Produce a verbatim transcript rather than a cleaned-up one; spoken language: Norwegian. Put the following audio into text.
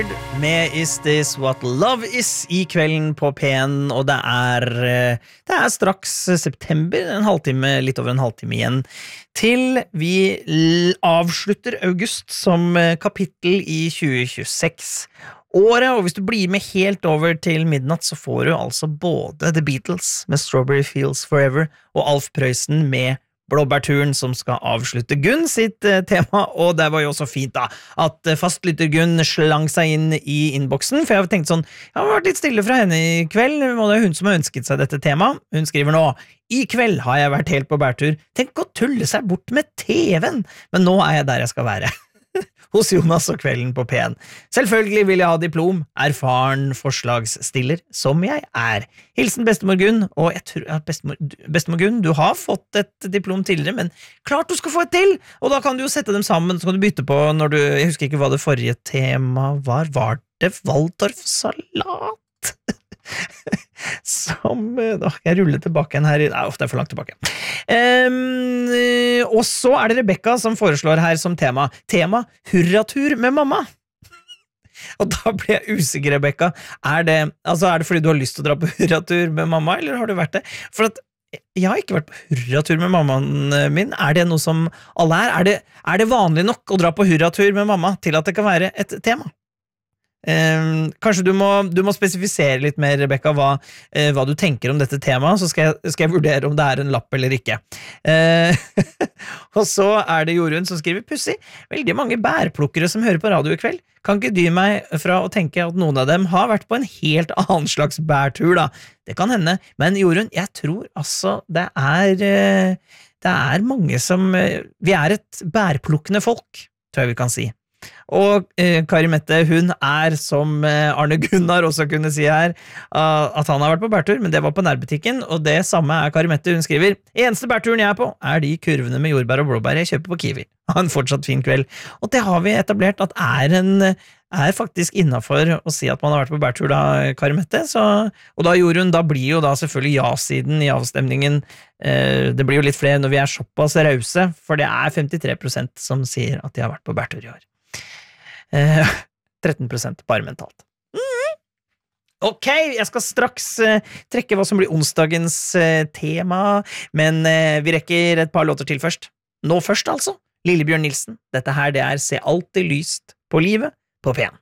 Med Is This What Love Is I kvelden på P N, og det er, det er straks september, en halvtime, litt over en halvtime igjen, til vi avslutter august som kapittel i tjue tjueseks. Året, og hvis du blir med helt over til midnatt, så får du altså både The Beatles med Strawberry Fields Forever, og Alf Prøysen med Blåbærturen som skal avslutte Gunn sitt eh, tema, og det var jo også fint da, at eh, fastlytter Gunn slang seg inn i innboksen, for jeg har tenkt sånn, jeg har vært litt stille fra henne i kveld, og det er hun som har ønsket seg dette temaet. Hun skriver nå, i kveld har jeg vært helt på bærtur, tenk å tulle seg bort med T V-en, men nå er jeg der jeg skal være. Hos Jonas og kvelden på P N. Selvfølgelig vil jeg ha diplom, erfaren forslagsstiller, som jeg er. Hilsen bestemor Gunn, og jeg tror at bestemor, bestemor Gunn, du har fått et diplom tidligere, men klart du skal få et til, og da kan du jo sette dem sammen, så kan du bytte på når du, jeg husker ikke hva det forrige tema var, var det Waldorf-salat? Som, da jeg ruller tilbake en her, nei, ofte er for langt tilbake. Um, og så er det Rebecca som foreslår her som tema, tema hurratur med mamma. Og da blir jeg usikker, Rebecca, er det, altså er det fordi du har lyst til å dra på hurratur med mamma, eller har du vært det? For at jeg har ikke vært på hurratur med mammaen min, er det noe som alle er? Er det, er det vanlig nok å dra på hurratur med mamma til at det kan være et tema? Um, kanskje du må, du må spesifisere litt mer, Rebecca, hva, uh, hva du tenker om dette temaet, så skal jeg, skal jeg vurdere om det er en lapp eller ikke. Uh, og så er det Jorunn som skriver, pussig, veldig mange bærplukkere som hører på radio i kveld, kan ikke dy meg fra å tenke at noen av dem har vært på en helt annen slags bærtur da. Det kan hende, men Jorunn, jeg tror altså det er, uh, det er mange som, uh, vi er et bærplukkende folk, tror jeg vi kan si. Og eh, Kari Mette, hun er som eh, Arne Gunnar også kunne si her, uh, at han har vært på bærtur, men det var på nærbutikken, og det samme er Kari Mette, hun skriver, eneste bærturen jeg er på, er de kurvene med jordbær og blåbær jeg kjøper på Kiwi. Ha en fortsatt fin kveld. Og det har vi etablert at er en, er faktisk innenfor å si at man har vært på bærtur da, Kari Mette, så, og da gjorde hun, da blir jo da selvfølgelig ja-siden i avstemningen, eh, det blir jo litt flere når vi er såpass rause, for det er femtitre prosent som sier at de har vært på bærtur i år. Eh, tretten prosent bare mentalt. Mm. Ok, jeg skal straks eh, trekke hva som blir onsdagens eh, tema, men eh, vi rekker et par låter til først. Nå først altså, Lillebjørn Nilsen. Dette her det er Se alltid lyst på livet på P N.